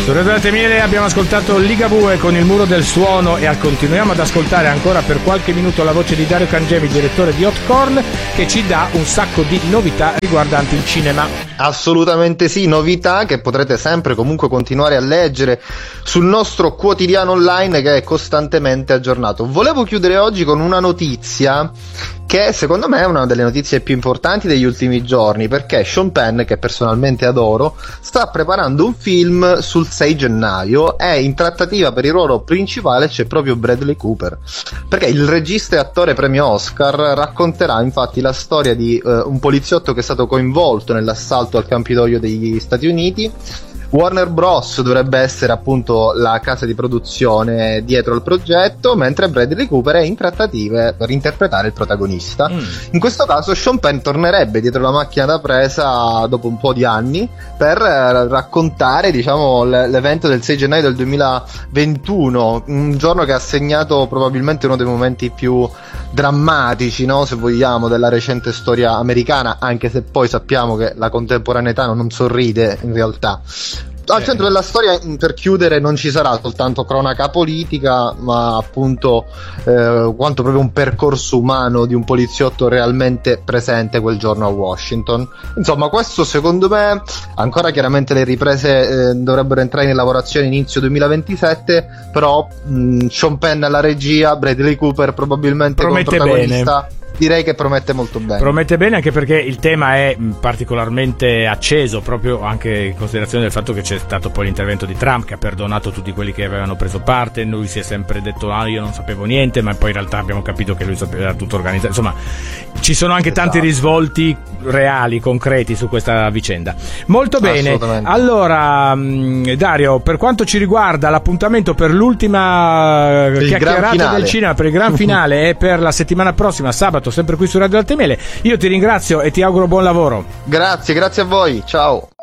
Su Radio Latte Miele abbiamo ascoltato Ligabue con Il muro del suono e continuiamo ad ascoltare ancora per qualche minuto la voce di Dario Cangemi, direttore di Hotcorn, che ci dà un sacco di novità riguardanti il cinema. Assolutamente sì, novità che potrete sempre comunque continuare a leggere sul nostro quotidiano online che è costantemente aggiornato. Volevo chiudere oggi con una notizia che secondo me è una delle notizie più importanti degli ultimi giorni, perché Sean Penn, che personalmente adoro, sta preparando un film sul 6 gennaio e in trattativa per il ruolo principale c'è proprio Bradley Cooper, perché il regista e attore premio Oscar racconterà infatti la storia di un poliziotto che è stato coinvolto nell'assalto al Campidoglio degli Stati Uniti. Warner Bros. Dovrebbe essere appunto la casa di produzione dietro al progetto, mentre Bradley Cooper è in trattative per interpretare il protagonista. In questo caso Sean Penn tornerebbe dietro la macchina da presa dopo un po' di anni per raccontare, diciamo, l'evento del 6 gennaio del 2021, un giorno che ha segnato probabilmente uno dei momenti più drammatici, no, se vogliamo, della recente storia americana, anche se poi sappiamo che la contemporaneità non sorride in realtà. Al centro della storia, per chiudere, non ci sarà soltanto cronaca politica, ma appunto quanto proprio un percorso umano di un poliziotto realmente presente quel giorno a Washington. Insomma, questo secondo me, ancora chiaramente le riprese dovrebbero entrare in lavorazione inizio 2027, però Sean Penn alla regia, Bradley Cooper probabilmente come protagonista. Bene. Direi che promette molto bene. Promette bene anche perché il tema è particolarmente acceso, proprio anche in considerazione del fatto che c'è stato poi l'intervento di Trump che ha perdonato tutti quelli che avevano preso parte. Lui si è sempre detto io non sapevo niente, ma poi in realtà abbiamo capito che lui sapeva tutto organizzato. Insomma, ci sono anche tanti risvolti reali, concreti su questa vicenda. Molto bene. Allora, Dario, per quanto ci riguarda, l'appuntamento per l'ultima chiacchierata del cinema, per il gran finale, è per la settimana prossima, sabato, sempre qui su Radio Latte Miele. Io ti ringrazio e ti auguro buon lavoro. Grazie a voi, ciao.